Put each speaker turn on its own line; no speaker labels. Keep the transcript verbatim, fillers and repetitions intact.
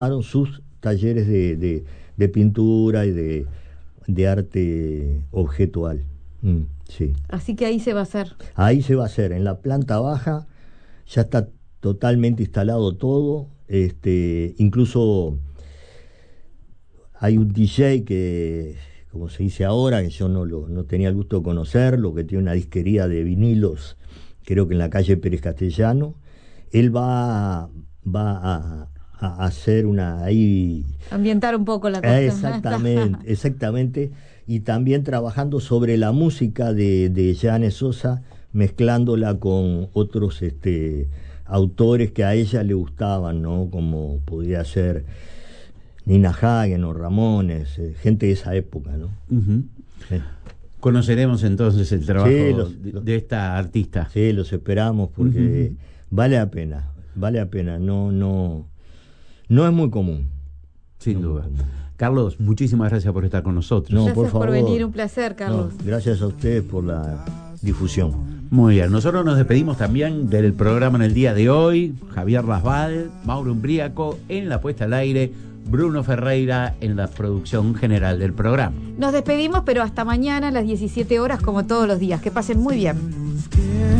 sus talleres de, de, de pintura y de, de arte objetual. Mm, sí.
Así que ahí se va a hacer.
Ahí se va a hacer, en la planta baja ya está totalmente instalado todo, este, incluso hay un D J que, como se dice ahora, que yo no, lo, no tenía el gusto de conocerlo, que tiene una disquería de vinilos, creo que en la calle Pérez Castellano. Él va, va a, a hacer una ahí...
ambientar un poco la cosa.
Exactamente, exactamente. Y también trabajando sobre la música de, de Yane Sosa, mezclándola con otros este, autores que a ella le gustaban, ¿no? Como podría ser Nina Hagen o Ramones, eh, gente de esa época, ¿no?
Uh-huh.
Sí.
Conoceremos entonces el trabajo
Sí, los,
de,
los,
de esta artista.
Sí, los esperamos porque
uh-huh.
vale la pena, vale la pena, no, no, no es muy común.
Sin
no
duda. Carlos, muchísimas gracias por estar con nosotros.
No, gracias
por, favor.
por venir, un placer, Carlos.
No, gracias a ustedes por la difusión.
Muy bien, nosotros nos despedimos también del programa en el día de hoy. Javier Rasval, Mauro Umbríaco en la puesta al aire, Bruno Ferreira en la producción general del programa.
Nos despedimos, pero hasta mañana a las diecisiete horas como todos los días. Que pasen muy bien.